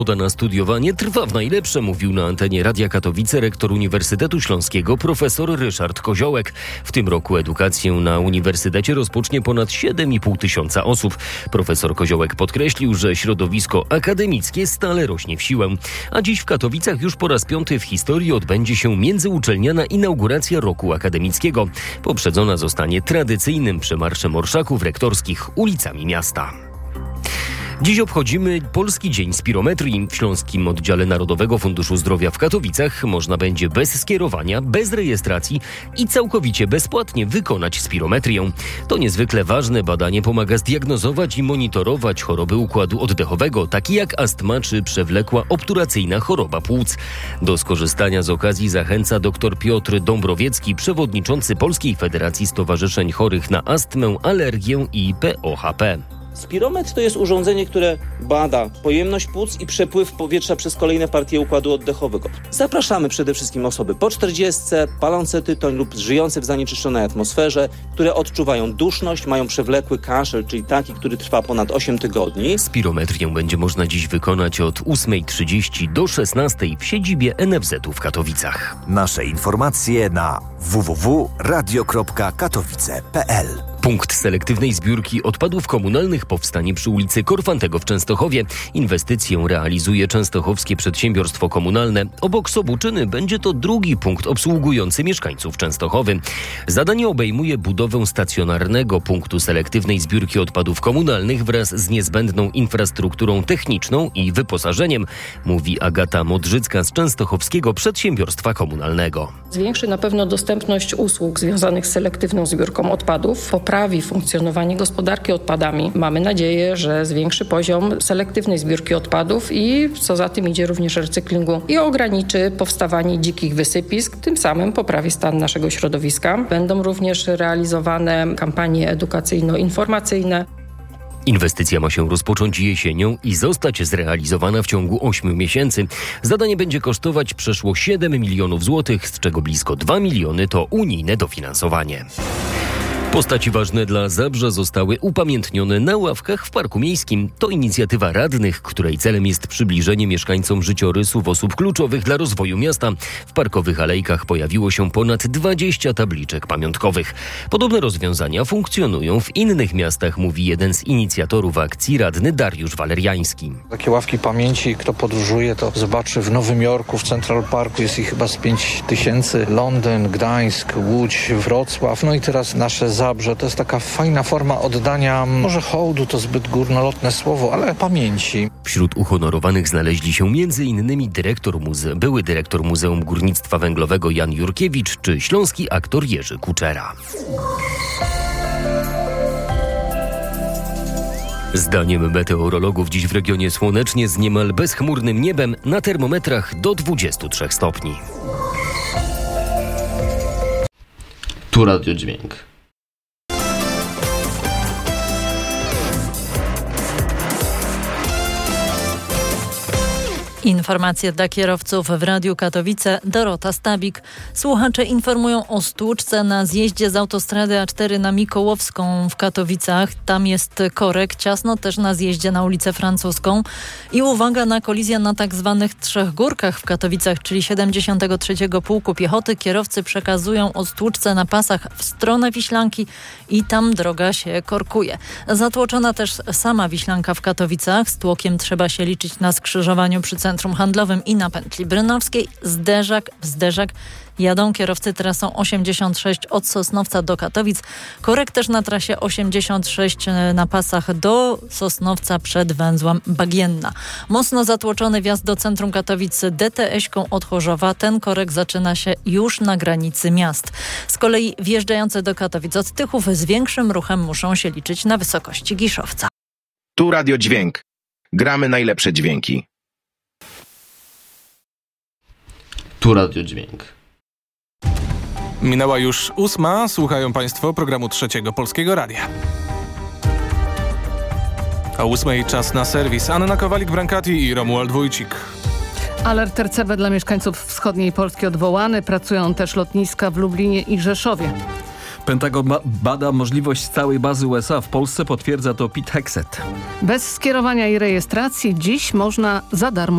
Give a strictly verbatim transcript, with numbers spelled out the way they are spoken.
Zgoda na studiowanie trwa w najlepsze, mówił na antenie Radia Katowice rektor Uniwersytetu Śląskiego profesor Ryszard Koziołek. W tym roku edukację na uniwersytecie rozpocznie ponad siedem i pół tysiąca osób. Profesor Koziołek podkreślił, że środowisko akademickie stale rośnie w siłę. A dziś w Katowicach już po raz piąty w historii odbędzie się międzyuczelniana inauguracja roku akademickiego. Poprzedzona zostanie tradycyjnym przemarszem orszaków rektorskich ulicami miasta. Dziś obchodzimy Polski Dzień Spirometrii. W Śląskim Oddziale Narodowego Funduszu Zdrowia w Katowicach można będzie bez skierowania, bez rejestracji i całkowicie bezpłatnie wykonać spirometrię. To niezwykle ważne badanie pomaga zdiagnozować i monitorować choroby układu oddechowego, takie jak astma czy przewlekła obturacyjna choroba płuc. Do skorzystania z okazji zachęca dr Piotr Dąbrowiecki, przewodniczący Polskiej Federacji Stowarzyszeń Chorych na Astmę, Alergię i P O H P. Spirometr to jest urządzenie, które bada pojemność płuc i przepływ powietrza przez kolejne partie układu oddechowego. Zapraszamy przede wszystkim osoby po czterdziestce, palące tytoń lub żyjące w zanieczyszczonej atmosferze, które odczuwają duszność, mają przewlekły kaszel, czyli taki, który trwa ponad osiem tygodni. Spirometrię będzie można dziś wykonać od ósmej trzydzieści do szesnastej w siedzibie N F Z u w Katowicach. Nasze informacje na w w w kropka radio kropka katowice kropka p l. Punkt selektywnej zbiórki odpadów komunalnych powstanie przy ulicy Korfantego w Częstochowie. Inwestycję realizuje Częstochowskie Przedsiębiorstwo Komunalne. Obok Sobuczyny będzie to drugi punkt obsługujący mieszkańców Częstochowy. Zadanie obejmuje budowę stacjonarnego punktu selektywnej zbiórki odpadów komunalnych wraz z niezbędną infrastrukturą techniczną i wyposażeniem, mówi Agata Modrzycka z Częstochowskiego Przedsiębiorstwa Komunalnego. Zwiększy na pewno dostępność usług związanych z selektywną zbiórką odpadów, poprawi funkcjonowanie gospodarki odpadami. Mamy nadzieję, że zwiększy poziom selektywnej zbiórki odpadów i co za tym idzie również recyklingu i ograniczy powstawanie dzikich wysypisk, tym samym poprawi stan naszego środowiska. Będą również realizowane kampanie edukacyjno-informacyjne. Inwestycja ma się rozpocząć jesienią i zostać zrealizowana w ciągu ośmiu miesięcy. Zadanie będzie kosztować przeszło siedem milionów złotych, z czego blisko dwa miliony to unijne dofinansowanie. Postaci ważne dla Zabrza zostały upamiętnione na ławkach w Parku Miejskim. To inicjatywa radnych, której celem jest przybliżenie mieszkańcom życiorysów osób kluczowych dla rozwoju miasta. W parkowych alejkach pojawiło się ponad dwadzieścia tabliczek pamiątkowych. Podobne rozwiązania funkcjonują w innych miastach, mówi jeden z inicjatorów akcji, radny Dariusz Waleriański. Takie ławki pamięci, kto podróżuje, to zobaczy w Nowym Jorku, w Central Parku jest ich chyba z pięć tysięcy. Londyn, Gdańsk, Łódź, Wrocław, no i teraz nasze Zabrze. To jest taka fajna forma oddania, może hołdu to zbyt górnolotne słowo, ale pamięci. Wśród uhonorowanych znaleźli się między innymi dyrektor muze- były dyrektor Muzeum Górnictwa Węglowego Jan Jurkiewicz czy śląski aktor Jerzy Kuczera. Zdaniem meteorologów dziś w regionie słonecznie z niemal bezchmurnym niebem, na termometrach do dwudziestu trzech stopni. Tu Radio Dźwięk. Informacje dla kierowców w Radiu Katowice. Dorota Stabik. Słuchacze informują o stłuczce na zjeździe z autostrady A cztery na Mikołowską w Katowicach. Tam jest korek, ciasno też na zjeździe na ulicę Francuską. I uwaga na kolizję na tak zwanych Trzech Górkach w Katowicach, czyli siedemdziesiątego trzeciego Pułku Piechoty. Kierowcy przekazują o stłuczce na pasach w stronę Wiślanki i tam droga się korkuje. Zatłoczona też sama Wiślanka w Katowicach. Z tłokiem trzeba się liczyć na skrzyżowaniu przy Centrum Handlowym i na pętli Brynowskiej. Zderzak w zderzak jadą kierowcy trasą osiemdziesiąt sześć od Sosnowca do Katowic. Korek też na trasie osiemdziesiąt sześć na pasach do Sosnowca przed węzłem Bagienna. Mocno zatłoczony wjazd do centrum Katowic D T S-ką od Chorzowa. Ten korek zaczyna się już na granicy miast. Z kolei wjeżdżające do Katowic od Tychów z większym ruchem muszą się liczyć na wysokości Giszowca. Tu Radio Dźwięk. Gramy najlepsze dźwięki. Tu Radio Dźwięk. Minęła już ósma. Słuchają Państwo programu Trzeciego Polskiego Radia. O ósmej czas na serwis. Anna Kowalik-Brankati i Romuald Wójcik. Alert R C B dla mieszkańców wschodniej Polski odwołany. Pracują też lotniska w Lublinie i Rzeszowie. Pentagon bada możliwość stałej bazy U S A w Polsce, potwierdza to Pete Hegseth. Bez skierowania i rejestracji dziś można za darmo